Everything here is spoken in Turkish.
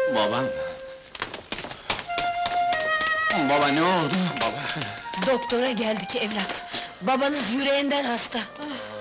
Babam! Baba ne oldu? Baba! Doktora geldik evlat. Babanız yüreğinden hasta.